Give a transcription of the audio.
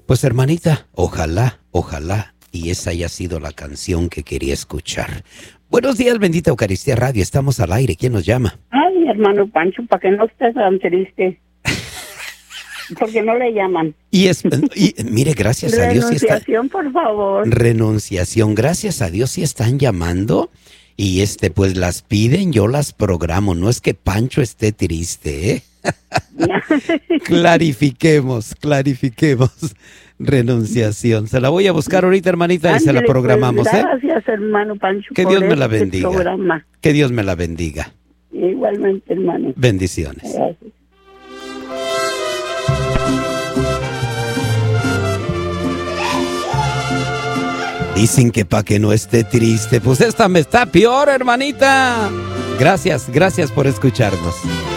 Pues hermanita, ojalá, y esa haya sido la canción que quería escuchar. Buenos días, bendita Eucaristía Radio, estamos al aire, ¿quién nos llama? Ay, hermano Pancho, para que no estés tan triste. Porque no le llaman. Y mire, gracias a Dios. Renunciación, por favor. Renunciación, gracias a Dios, si están llamando. Y pues las piden, yo las programo. No es que Pancho esté triste, ¿eh? Clarifiquemos. Renunciación. Se la voy a buscar ahorita, hermanita, y se la programamos, pues, gracias, hermano Pancho. Que Dios me la bendiga. Programa. Que Dios me la bendiga. Igualmente, hermano. Bendiciones. Gracias. Dicen que para que no esté triste, pues esta me está peor, hermanita. Gracias por escucharnos.